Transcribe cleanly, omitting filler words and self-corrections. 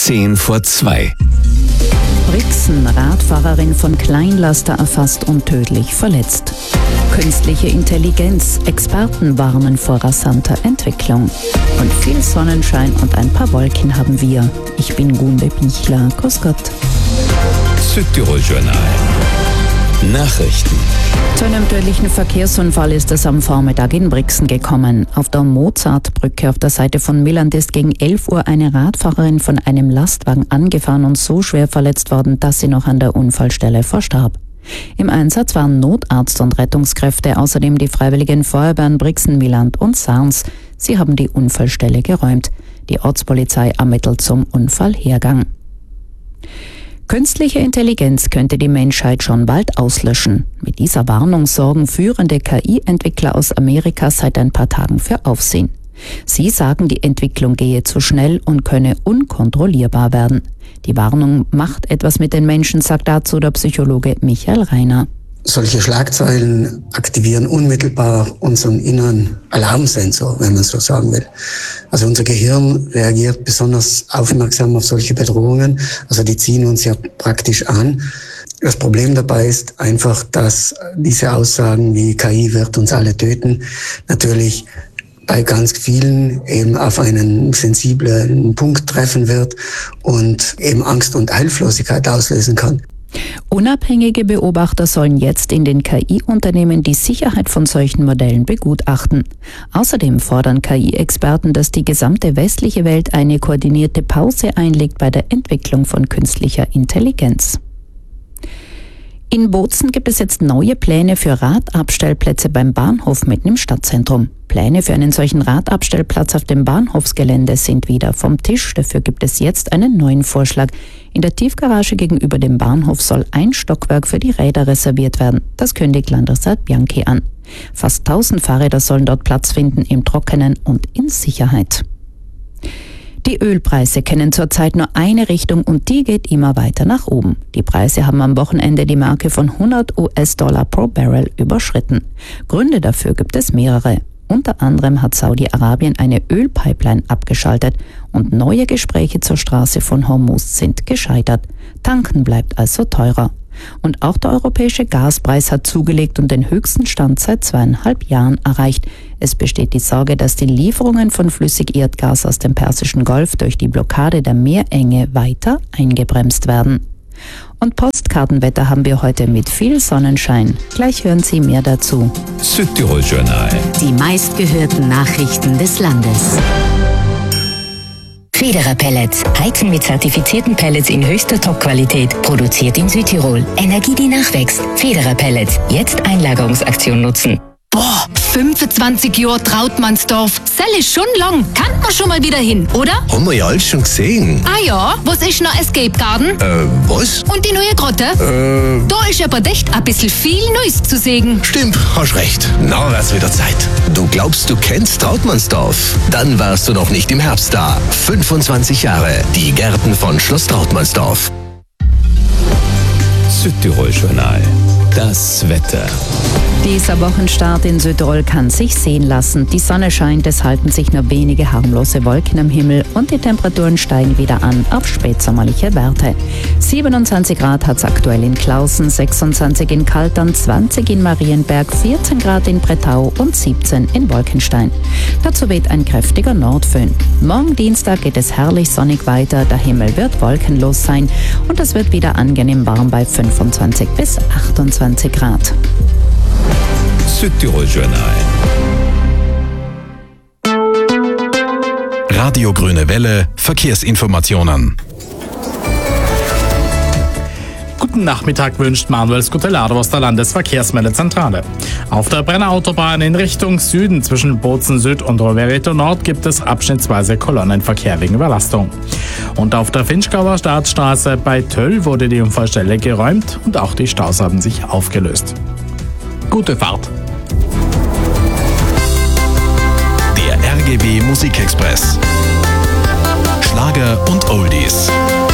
2:10. Brixen, Radfahrerin von Kleinlaster erfasst und tödlich verletzt. Künstliche Intelligenz, Experten warnen vor rasanter Entwicklung. Und viel Sonnenschein und ein paar Wolken haben wir. Ich bin Gunde Bichler. Grüß Gott. Südtirol Journal. Nachrichten. Zu einem tödlichen Verkehrsunfall ist es am Vormittag in Brixen gekommen. Auf der Mozartbrücke auf der Seite von Milland ist gegen 11 Uhr eine Radfahrerin von einem Lastwagen angefahren und so schwer verletzt worden, dass sie noch an der Unfallstelle verstarb. Im Einsatz waren Notarzt und Rettungskräfte, außerdem die Freiwilligen Feuerwehren Brixen, Milland und Sarns. Sie haben die Unfallstelle geräumt. Die Ortspolizei ermittelt zum Unfallhergang. Künstliche Intelligenz könnte die Menschheit schon bald auslöschen. Mit dieser Warnung sorgen führende KI-Entwickler aus Amerika seit ein paar Tagen für Aufsehen. Sie sagen, die Entwicklung gehe zu schnell und könne unkontrollierbar werden. Die Warnung macht etwas mit den Menschen, sagt dazu der Psychologe Michael Reiner. Solche Schlagzeilen aktivieren unmittelbar unseren inneren Alarmsensor, wenn man so sagen will. Also unser Gehirn reagiert besonders aufmerksam auf solche Bedrohungen. Also die ziehen uns ja praktisch an. Das Problem dabei ist einfach, dass diese Aussagen wie KI wird uns alle töten natürlich bei ganz vielen eben auf einen sensiblen Punkt treffen wird und eben Angst und Hilflosigkeit auslösen kann. Unabhängige Beobachter sollen jetzt in den KI-Unternehmen die Sicherheit von solchen Modellen begutachten. Außerdem fordern KI-Experten, dass die gesamte westliche Welt eine koordinierte Pause einlegt bei der Entwicklung von künstlicher Intelligenz. In Bozen gibt es jetzt neue Pläne für Radabstellplätze beim Bahnhof mitten im Stadtzentrum. Pläne für einen solchen Radabstellplatz auf dem Bahnhofsgelände sind wieder vom Tisch. Dafür gibt es jetzt einen neuen Vorschlag. In der Tiefgarage gegenüber dem Bahnhof soll ein Stockwerk für die Räder reserviert werden. Das kündigt Landesrat Bianchi an. Fast 1000 Fahrräder sollen dort Platz finden, im Trockenen und in Sicherheit. Die Ölpreise kennen zurzeit nur eine Richtung und die geht immer weiter nach oben. Die Preise haben am Wochenende die Marke von $100 pro Barrel überschritten. Gründe dafür gibt es mehrere. Unter anderem hat Saudi-Arabien eine Ölpipeline abgeschaltet und neue Gespräche zur Straße von Hormuz sind gescheitert. Tanken bleibt also teurer. Und auch der europäische Gaspreis hat zugelegt und den höchsten Stand seit 2,5 Jahren erreicht. Es besteht die Sorge, dass die Lieferungen von Flüssigerdgas aus dem Persischen Golf durch die Blockade der Meerenge weiter eingebremst werden. Und Postkartenwetter haben wir heute mit viel Sonnenschein. Gleich hören Sie mehr dazu. Südtirol Journal. Die meistgehörten Nachrichten des Landes. Federer Pellets. Heizen mit zertifizierten Pellets in höchster Top-Qualität. Produziert in Südtirol. Energie, die nachwächst. Federer Pellets. Jetzt Einlagerungsaktion nutzen. Boah, 25 Jahre Trautmannsdorf. Das ist schon lang. Kann man schon mal wieder hin, oder? Haben wir ja alles schon gesehen. Ah ja, was ist noch Escape Garden? Was? Und die neue Grotte? Da ist aber echt ein bisschen viel Neues zu sehen. Stimmt, hast recht. Na, wär's wieder Zeit. Du glaubst, du kennst Trautmannsdorf? Dann warst du noch nicht im Herbst da. 25 Jahre. Die Gärten von Schloss Trautmannsdorf. Südtirol Journal. Das Wetter. Dieser Wochenstart in Südtirol kann sich sehen lassen. Die Sonne scheint, es halten sich nur wenige harmlose Wolken am Himmel und die Temperaturen steigen wieder an auf spätsommerliche Werte. 27 Grad hat es aktuell in Klausen, 26 in Kaltern, 20 in Marienberg, 14 Grad in Bretau und 17 in Wolkenstein. Dazu weht ein kräftiger Nordföhn. Morgen Dienstag geht es herrlich sonnig weiter, der Himmel wird wolkenlos sein und es wird wieder angenehm warm bei 25 bis 28 Grad. Südtirol Journal. Radio Grüne Welle, Verkehrsinformationen. Guten Nachmittag wünscht Manuel Scutellaro aus der Landesverkehrsmeldezentrale. Auf der Brenner Autobahn in Richtung Süden zwischen Bozen Süd und Rovereto Nord gibt es abschnittsweise Kolonnenverkehr wegen Überlastung. Und auf der Finchgauer Staatsstraße bei Töll wurde die Unfallstelle geräumt und auch die Staus haben sich aufgelöst. Gute Fahrt! Der RGW Musikexpress. Schlager und Oldies.